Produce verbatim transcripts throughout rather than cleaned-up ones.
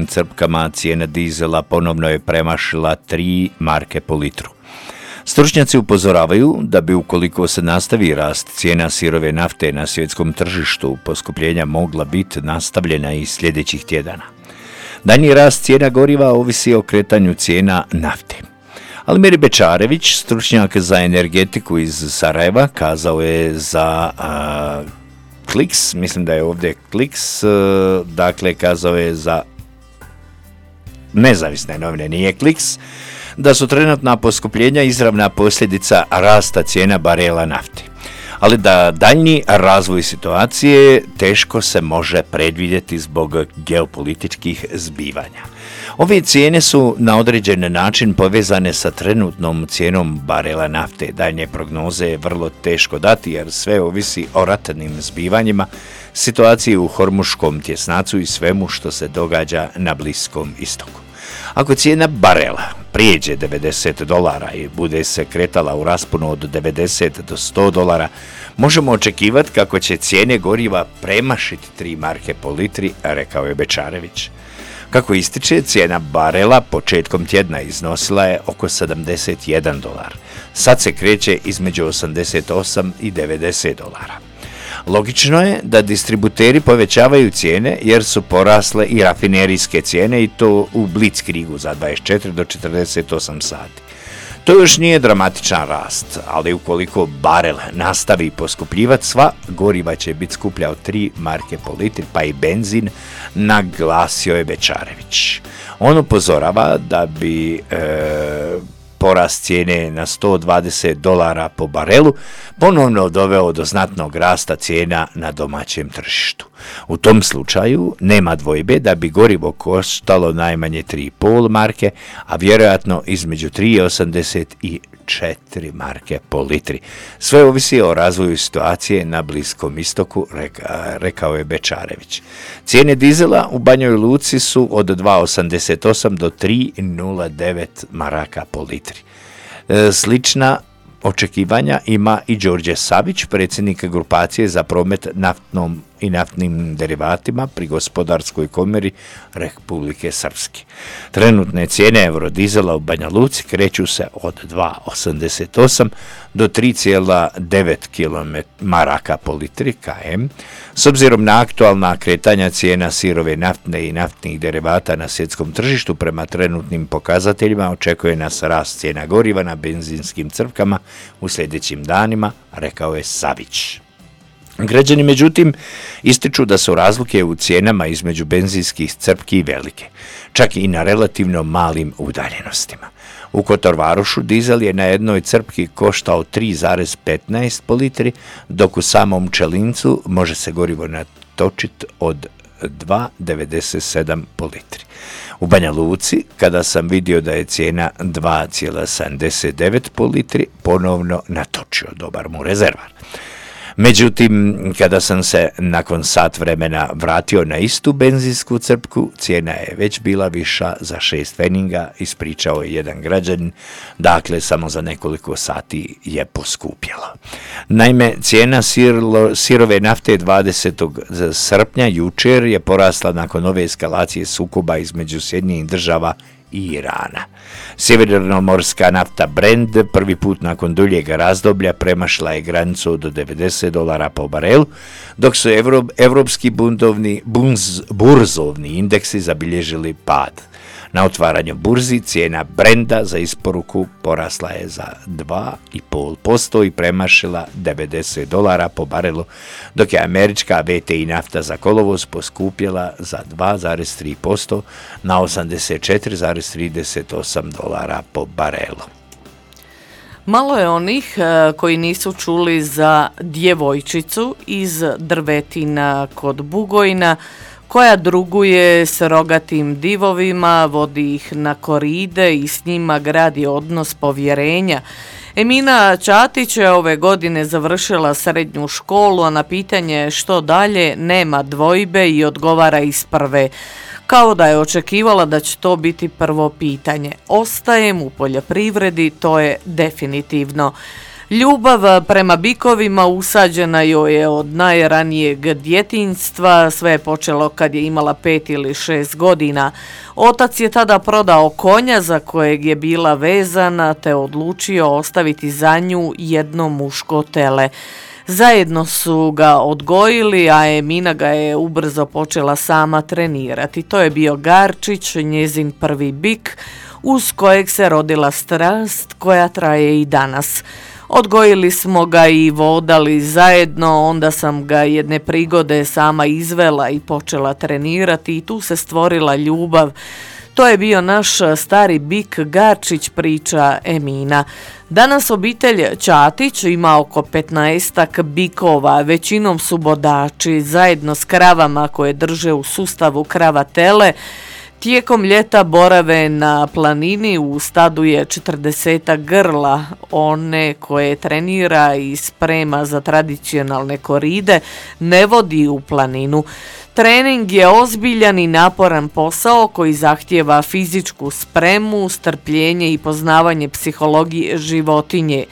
crpkama cijena dizela ponovno je premašila tri marke po litru. Stručnjaci upozoravaju da bi ukoliko se nastavi rast cijena sirove nafte na svjetskom tržištu, poskupljenja mogla biti nastavljena i sljedećih tjedana. Daljnji rast cijena goriva ovisi o kretanju cijena nafte. Almir Bečarević, stručnjak za energetiku iz Sarajeva, kazao je za a, Kliks, mislim da je ovdje Kliks, a, dakle kazao je za nezavisne novine, nije Kliks, da su trenutna poskupljenja izravna posljedica rasta cijena barela nafte, ali da daljnji razvoj situacije teško se može predvidjeti zbog geopolitičkih zbivanja. Ove cijene su na određen način povezane sa trenutnom cijenom barela nafte. Daljnje prognoze je vrlo teško dati jer sve ovisi o ratnim zbivanjima, situaciji u Hormuškom tjesnacu i svemu što se događa na Bliskom istoku. Ako cijena barela prijeđe devedeset dolara i bude se kretala u rasponu od devedeset do sto dolara, možemo očekivati kako će cijene goriva premašiti tri marke po litri, rekao je Bečarević. Kako ističe, cijena barela početkom tjedna iznosila je oko sedamdeset jedan dolar. Sad se kreće između osamdeset osam i devedeset dolara. Logično je da distributeri povećavaju cijene jer su porasle i rafinerijske cijene i to u blitzkriegu za dvadeset četiri do četrdeset osam sati. To još nije dramatičan rast, ali ukoliko barel nastavi poskupljivati, sva goriva će biti skuplja od tri marke po litri, pa i benzin, naglasio je Bečarević. On upozorava da bi e, porast cijene na sto dvadeset dolara po barelu ponovno doveo do znatnog rasta cijena na domaćem tržištu. U tom slučaju nema dvojbe da bi gorivo koštalo najmanje tri i pol marke, a vjerojatno između tri i osamdeset i četiri marke po litri. Sve ovisi o razvoju situacije na Bliskom istoku, reka, rekao je Bečarević. Cijene dizela u Banjoj Luci su od dva osamdeset osam do tri nula devet maraka po litri. E, slična očekivanja ima i Đorđe Savić, predsjednik grupacije za promet naftnom i naftnim derivatima pri Gospodarskoj komori Republike Srpske. Trenutne cijene eurodizela u Banja Luci kreću se od dva osamdeset osam do tri zarez devet maraka po litri km. S obzirom na aktualna kretanja cijena sirove naftne i naftnih derivata na svjetskom tržištu, prema trenutnim pokazateljima očekuje nas rast cijena goriva na benzinskim crpkama u sljedećim danima, rekao je Savić. Građani, međutim, ističu da su razlike u cijenama između benzinskih crpki velike, čak i na relativno malim udaljenostima. U Kotorvarušu dizel je na jednoj crpki koštao tri zarez petnaest po litri, dok u samom Čelincu može se gorivo natočiti od dva zarez devedeset sedam po litri. U Banja Luci, kada sam vidio da je cijena dva zarez sedamdeset devet po litri, ponovno natočio dobar mu rezervar. Međutim, kada sam se nakon sat vremena vratio na istu benzinsku crpku, cijena je već bila viša za šest pfeninga, ispričao je jedan građanin, dakle samo za nekoliko sati je poskupjela. Naime, cijena sirlo, sirove nafte dvadesetog srpnja jučer je porasla nakon ove eskalacije sukoba između Sjedinjenih Država i Irana. Sjevernomorska nafta Brent prvi put nakon duljeg razdoblja premašila je granicu od devedeset dolara po barelu, dok su evro, evropski bundovni, bunz, burzovni indeksi zabilježili pad. Na otvaranju burzi cijena Brenta za isporuku porasla je za dva zarez pet posto i premašila devedeset dolara po barelu, dok je američka V T I nafta za kolovoz poskupjela za dva zarez tri posto na osamdeset četiri zarez trideset osam dolara po barelu. Malo je onih koji nisu čuli za djevojčicu iz Drvetina kod Bugojna, koja druguje s rogatim divovima, vodi ih na koride i s njima gradi odnos povjerenja. Emina Čatić je ove godine završila srednju školu, a na pitanje što dalje nema dvojbe i odgovara iz prve. Kao da je očekivala da će to biti prvo pitanje. Ostajem u poljoprivredi, to je definitivno. Ljubav prema bikovima usađena joj je od najranijeg djetinjstva, sve je počelo kad je imala pet ili šest godina. Otac je tada prodao konja za kojeg je bila vezana te odlučio ostaviti za nju jedno muško tele. Zajedno su ga odgojili, a Emina ga je ubrzo počela sama trenirati. To je bio Garčić, njezin prvi bik, uz kojeg se rodila strast koja traje i danas. Odgojili smo ga i vodali zajedno, onda sam ga jedne prigode sama izvela i počela trenirati i tu se stvorila ljubav. To je bio naš stari bik Garčić, priča Emina. Danas obitelj Ćatić ima oko petnaestak bikova, većinom su bodači, zajedno s kravama koje drže u sustavu krava tele. Tijekom ljeta borave na planini, u stadu je četrdesetak grla, one koje trenira i sprema za tradicionalne koride, ne vodi u planinu. Trening je ozbiljan i naporan posao koji zahtijeva fizičku spremu, strpljenje i poznavanje psihologije životinje.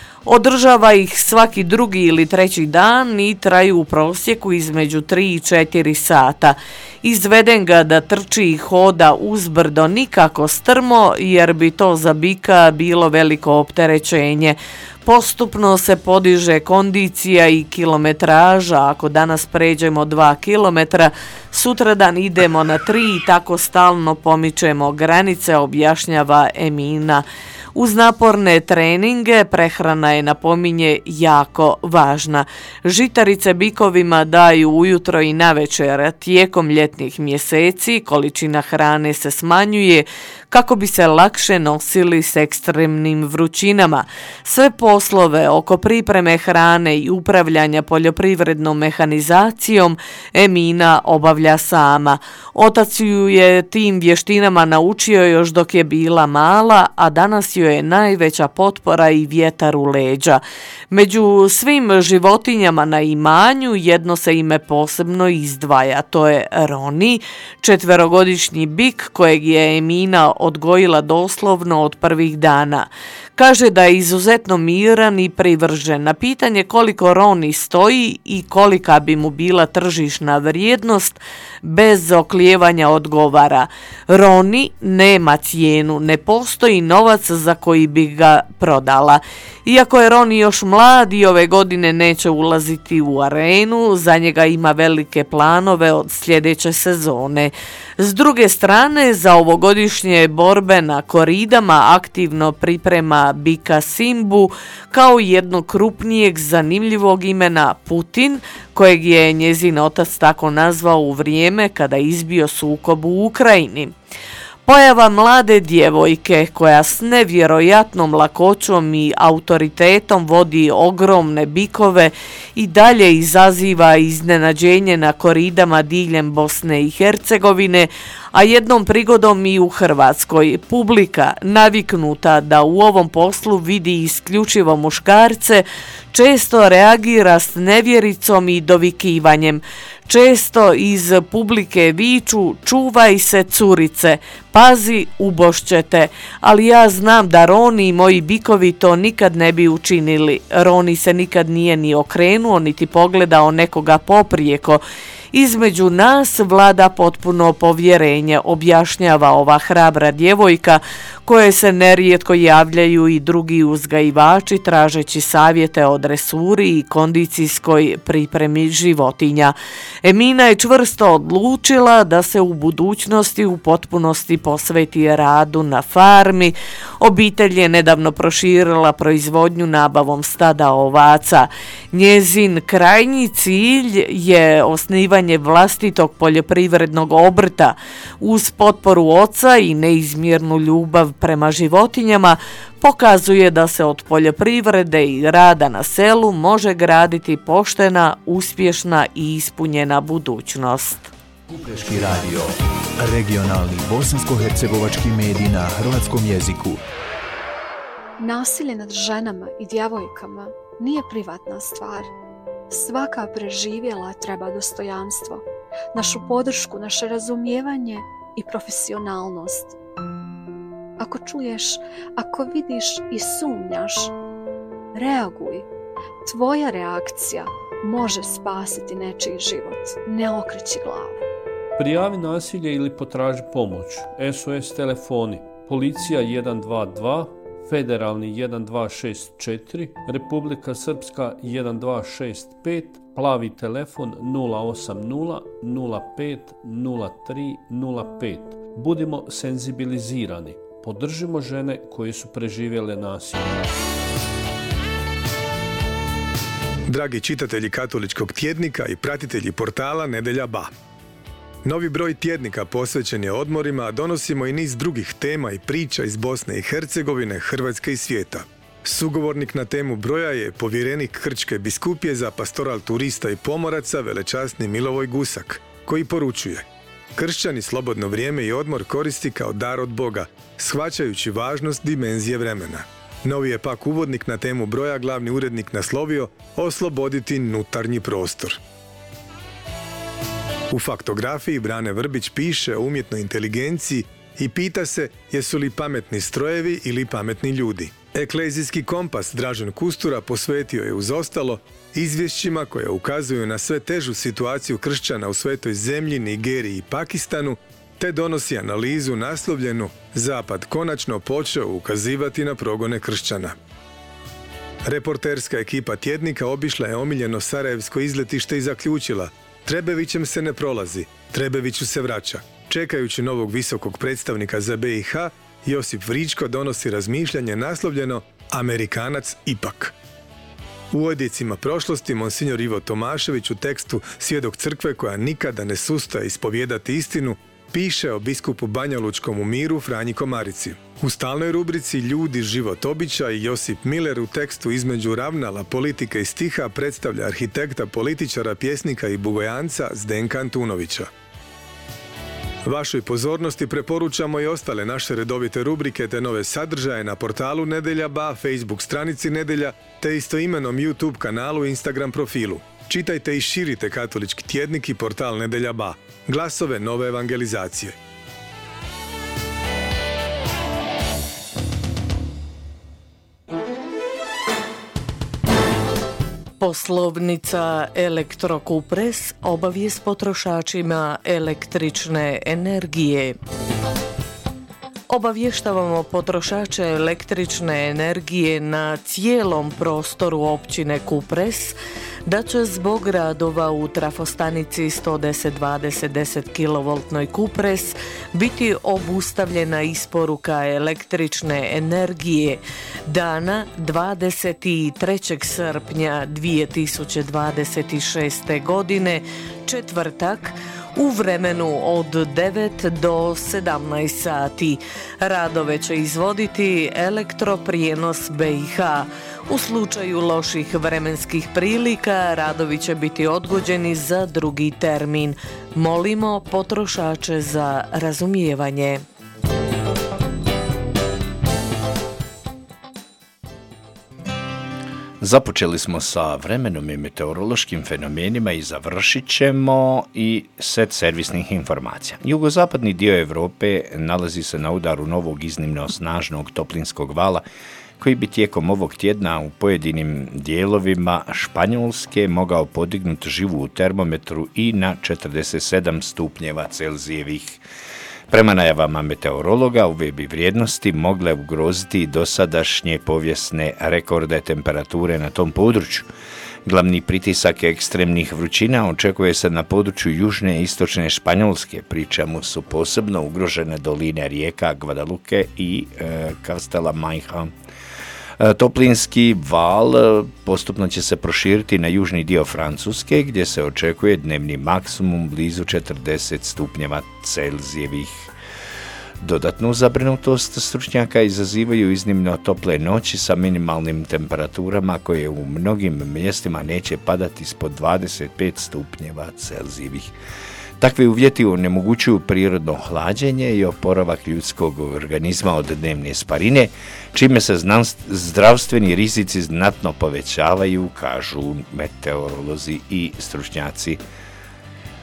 Održava ih svaki drugi ili treći dan i traju u prosjeku između tri i četiri sata. Izveden ga da trči i hoda uzbrdo, nikako strmo, jer bi to za bika bilo veliko opterećenje. Postupno se podiže kondicija i kilometraža. Ako danas pređemo dva kilometra, sutradan idemo na tri i tako stalno pomičemo granice, objašnjava Emina. Uz naporne treninge prehrana je, napominje, jako važna. Žitarice bikovima daju ujutro i navečer. Tijekom ljetnih mjeseci količina hrane se smanjuje kako bi se lakše nosili s ekstremnim vrućinama. Sve poslove oko pripreme hrane i upravljanja poljoprivrednom mehanizacijom Emina obavlja sama. Otac ju je tim vještinama naučio još dok je bila mala, a danas joj je najveća potpora i vjetar u leđa. Među svim životinjama na imanju jedno se ime posebno izdvaja, to je Roni, četverogodišnji bik kojeg je Emina odgojila doslovno od prvih dana. Kaže da je izuzetno miran i privržen. Na pitanje koliko Roni stoji i kolika bi mu bila tržišna vrijednost, bez oklijevanja odgovara: Roni nema cijenu, ne postoji novac za koji bi ga prodala. Iako je Roni još mlad i ove godine neće ulaziti u arenu, za njega ima velike planove od sljedeće sezone. S druge strane, za ovogodišnje borbe na koridama aktivno priprema bika Simbu, kao jednog krupnijeg zanimljivog imena Putin, kojeg je njezin otac tako nazvao u vrijeme kada je izbio sukob u Ukrajini. Pojava mlade djevojke koja s nevjerojatnom lakoćom i autoritetom vodi ogromne bikove i dalje izaziva iznenađenje na koridama diljem Bosne i Hercegovine, a jednom prigodom i u Hrvatskoj. Publika, naviknuta da u ovom poslu vidi isključivo muškarce, često reagira s nevjericom i dovikivanjem. Često iz publike viču: čuvaj se curice, pazi, ubošćete. Ali ja znam da Roni i moji bikovi to nikad ne bi učinili. Roni se nikad nije ni okrenuo niti pogledao nekoga poprijeko. Između nas vlada potpuno povjerenje, objašnjava ova hrabra djevojka, koje se nerijetko javljaju i drugi uzgajivači tražeći savjete o dresuri i kondicijskoj pripremi životinja. Emina je čvrsto odlučila da se u budućnosti u potpunosti posveti radu na farmi. Obitelj je nedavno proširila proizvodnju nabavom stada ovaca. Njezin krajnji cilj je osnivanje vlastitog poljoprivrednog obrta. Uz potporu oca i neizmjernu ljubav prema životinjama pokazuje da se od poljoprivrede i rada na selu može graditi poštena, uspješna i ispunjena budućnost. Kupreški radio, regionalni bosansko-hercegovački medij na hrvatskom jeziku. Nasilje nad ženama i djevojkama nije privatna stvar. Svaka preživjela treba dostojanstvo, našu podršku, naše razumijevanje i profesionalnost. Ako čuješ, ako vidiš i sumnjaš, Reaguj. Tvoja reakcija može spasiti nečiji život. Ne okreći glavu. Prijavi nasilje ili potraži pomoć. S O S telefoni. Policija jedan dva dva, Federalni jedan dva šest četiri, Republika Srpska jedan dva šest pet, plavi telefon nula osam nula nula pet nula tri nula pet. Budimo senzibilizirani. Podržimo žene koje su preživjele nasilje. Dragi čitatelji katoličkog tjednika i pratitelji portala Nedelja Ba. Novi broj tjednika posvećen je odmorima, donosimo i niz drugih tema i priča iz Bosne i Hercegovine, Hrvatske i svijeta. Sugovornik na temu broja je povjerenik Krčke biskupije za pastoral turista i pomoraca, velečasni Milovoj Gusak, koji poručuje: kršćani slobodno vrijeme i odmor koristi kao dar od Boga, shvaćajući važnost dimenzije vremena. Novi je pak uvodnik na temu broja glavni urednik naslovio Osloboditi nutarnji prostor. U faktografiji Brane Vrbić piše o umjetnoj inteligenciji i pita se jesu li pametni strojevi ili pametni ljudi. Eklezijski kompas Dražen Kustura posvetio je uz ostalo izvješćima koja ukazuju na sve težu situaciju kršćana u Svetoj zemlji, Nigeriji i Pakistanu, te donosi analizu naslovljenu Zapad konačno počeo ukazivati na progone kršćana. Reporterska ekipa tjednika obišla je omiljeno sarajevsko izletište i zaključila: Trebevićem se ne prolazi, Trebeviću se vraća. Čekajući novog visokog predstavnika za B i H, Josip Vričko donosi razmišljanje naslovljeno Amerikanac ipak. U odjecima prošlosti monsignor Ivo Tomašević u tekstu Svjedok crkve koja nikada ne sustaje ispovijedati istinu piše o biskupu banjalučkom u Miru Franji Komarici. U stalnoj rubrici Ljudi, život, običaj Josip Miller u tekstu između ravnala politike i stiha predstavlja arhitekta, političara, pjesnika i bugojanca Zdenka Antunovića. Vašoj pozornosti preporučamo i ostale naše redovite rubrike te nove sadržaje na portalu Nedelja Ba, Facebook stranici Nedelja te istoimenom YouTube kanalu i Instagram profilu. Čitajte i širite katolički tjednik i portal Nedelja Ba. Glasove nove evangelizacije. Poslovnica Elektrokupres, obavijest potrošačima električne energije. Obavještavamo potrošače električne energije na cijelom prostoru općine Kupres da će zbog radova u trafostanici sto deset dvadeset deset kilovoltnoj Kupres biti obustavljena isporuka električne energije dana dvadeset trećeg srpnja dvije tisuće dvadeset šeste. godine, četvrtak, u vremenu od devet do sedamnaest sati. Radove će izvoditi Elektroprijenos B i H. U slučaju loših vremenskih prilika radovi će biti odgođeni za drugi termin. Molimo potrošače za razumijevanje. Započeli smo sa vremenom i meteorološkim fenomenima i završit ćemo i set servisnih informacija. Jugozapadni dio Europe nalazi se na udaru novog iznimno snažnog toplinskog vala koji bi tijekom ovog tjedna u pojedinim dijelovima Španjolske mogao podignuti živu u termometru i na četrdeset sedam stupnjeva Celzijevih. Prema najavama meteorologa, ove bi vrijednosti mogle ugroziti dosadašnje povijesne rekorde temperature na tom području. Glavni pritisak ekstremnih vrućina očekuje se na području južne i istočne Španjolske, pri čemu su posebno ugrožene doline rijeka Guadalupe i e, Castela Mancha. Toplinski val postupno će se proširiti na južni dio Francuske, gdje se očekuje dnevni maksimum blizu četrdeset stupnjeva Celzijevih. Dodatnu zabrinutost stručnjaka izazivaju iznimno tople noći sa minimalnim temperaturama koje u mnogim mjestima neće padati ispod dvadeset pet stupnjeva Celzijevih. Takvi uvjeti onemogućuju prirodno hlađenje i oporavak ljudskog organizma od dnevne sparine, čime se zdravstveni rizici znatno povećavaju, kažu meteorolozi i stručnjaci.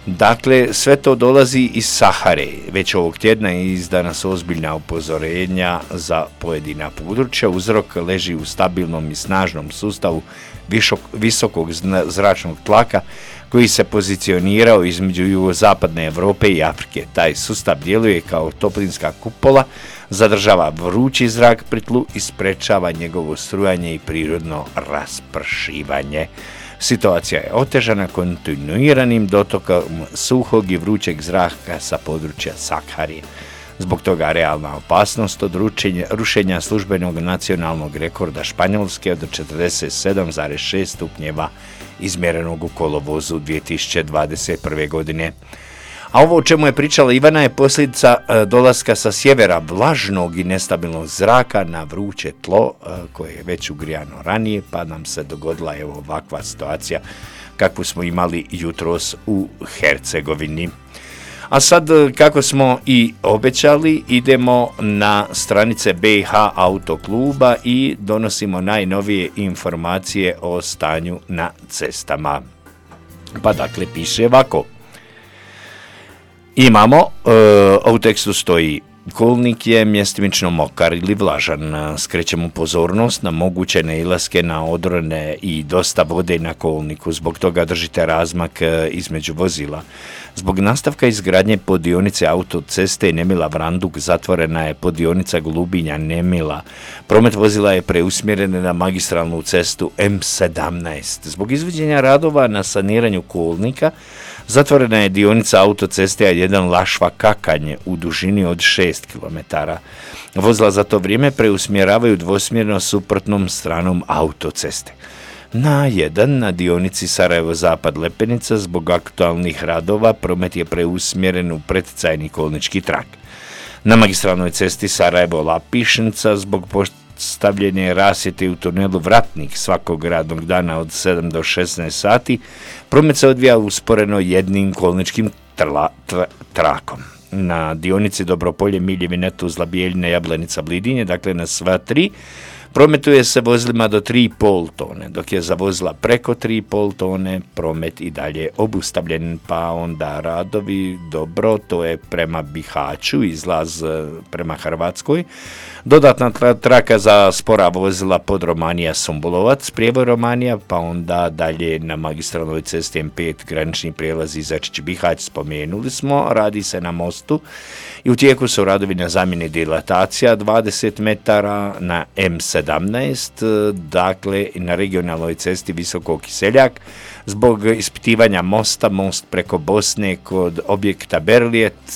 Dakle, sve to dolazi iz Sahare. Već ovog tjedna je izdana su ozbiljna upozorenja za pojedina područja. Uzrok leži u stabilnom i snažnom sustavu višok, visokog zračnog tlaka koji se pozicionirao između jugozapadne Europe i Afrike. Taj sustav djeluje kao toplinska kupola, zadržava vrući zrak pri tlu i sprečava njegovo strujanje i prirodno raspršivanje. Situacija je otežana kontinuiranim dotokom suhog i vrućeg zraka sa područja Sakharije. Zbog toga realna opasnost od ručenja, rušenja službenog nacionalnog rekorda Španjolske od četrdeset sedam zarez šest stupnjeva izmjerenog u kolovozu dvije tisuće dvadeset prve. godine. A ovo o čemu je pričala Ivana je posljedica dolaska sa sjevera vlažnog i nestabilnog zraka na vruće tlo koje je već ugrijano ranije, pa nam se dogodila evo ovakva situacija kakvu smo imali jutros u Hercegovini. A sad, kako smo i obećali, idemo na stranice B i H Autokluba i donosimo najnovije informacije o stanju na cestama. Pa dakle, piše ovako. Imamo, e, u tekstu stoji, kolnik je mjestimično mokar ili vlažan. Skrećemo pozornost na moguće nailaske na odrone i dosta vode na kolniku. Zbog toga držite razmak između vozila. Zbog nastavka izgradnje podionice autoceste Nemila-Vranduk zatvorena je podionica Glubinja-Nemila. Promet vozila je preusmjeren na magistralnu cestu M sedamnaest. Zbog izvođenja radova na saniranju kolnika zatvorena je dionica autoceste A jedan Lašva-Kakanje u dužini od šest kilometara. Vozila za to vrijeme preusmjeravaju dvosmjerno suprotnom stranom autoceste. Na jedan na dionici Sarajevo-Zapad-Lepenica zbog aktualnih radova promet je preusmjeren u pretcajni kolnički trak. Na magistralnoj cesti Sarajevo-Lapišnica zbog postavljene rasvjete u tunelu Vratnik svakog radnog dana od sedam do šesnaest sati promet se odvija usporeno jednim kolničkim trla, tra, trakom. Na dionici Dobropolje, Miljevine, Tuzla, Bijeljina, Jablanica, Blidinje, dakle na sva tri, prometuje se vozilima do tri i pol tone, dok je za vozila preko tri i pol tone promet i dalje obustavljen, pa onda radovi, dobro, to je prema Bihaću, izlaz prema Hrvatskoj, dodatna traka za spora vozila pod Romanija Sumbulovac, prijevoj Romanija, pa onda dalje na magistralnoj cesti M pet, granični prijelaz Izačić Bihać, spomenuli smo, radi se na mostu i u tijeku su radovi na zamjeni dilatacija dvadeset metara na M sedamnaest, dakle na regionalnoj cesti Visoko Kiseljak, zbog ispitivanja mosta, most preko Bosne kod objekta Berlijet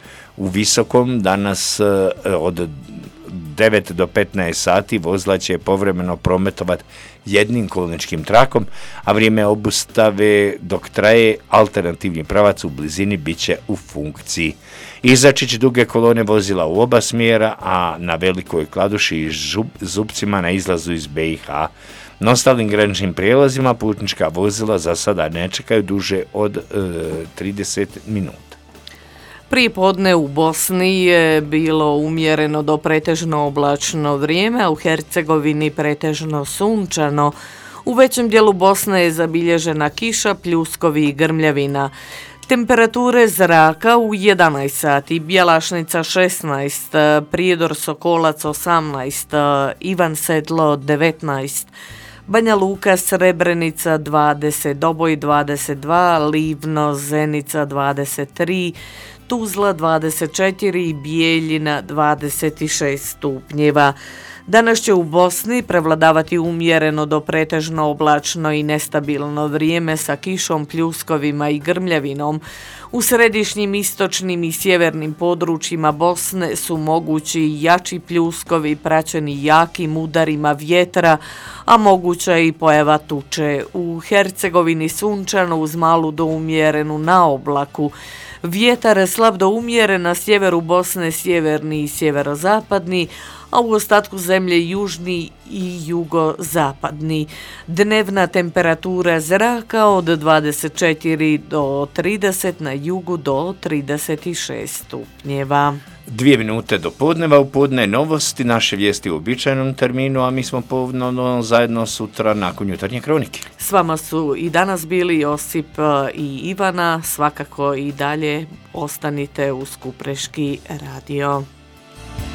u Visokom, danas od devet do petnaest sati vozila će povremeno prometovati jednim kolničkim trakom, a vrijeme obustave dok traje alternativni pravac u blizini bit će u funkciji. Izačić duge kolone vozila u oba smjera, a na Velikoj Kladuši i žub, Zupcima na izlazu iz B i H. Na ostalim graničnim prijelazima putnička vozila za sada ne čekaju duže od e, trideset minuta. Prije podne u Bosni je bilo umjereno do pretežno oblačno vrijeme, a u Hercegovini pretežno sunčano. U većem dijelu Bosne je zabilježena kiša, pljuskovi i grmljavina. Temperature zraka u jedanaest sati, Bjelašnica šesnaest, Prijedor Sokolac osamnaest, Ivan Sedlo devetnaest, Banja Luka, Srebrenica dvadeset, Doboj dvadeset dva, Livno, Zenica dvadeset tri, Tuzla dvadeset četiri i Bijeljina dvadeset šest stupnjeva. Danas će u Bosni prevladavati umjereno do pretežno oblačno i nestabilno vrijeme sa kišom, pljuskovima i grmljavinom. U središnjim, istočnim i sjevernim područjima Bosne su mogući jači pljuskovi praćeni jakim udarima vjetra, a moguća je i pojava tuče. U Hercegovini sunčano uz malu do umjerenu na oblaku. Vjetar slab do umjeren na sjeveru Bosne, sjeverni i sjeverozapadni, a u ostatku zemlje južni i jugozapadni. Dnevna temperatura zraka od dvadeset četiri do trideset, na jugu do trideset šest stupnjeva. Dvije minute do podneva, u podne novosti, naše vijesti u običajnom terminu, a mi smo ponovno zajedno sutra nakon jutarnje kronike. S vama su i danas bili Josip i Ivana, svakako i dalje ostanite uz Kupreški radio.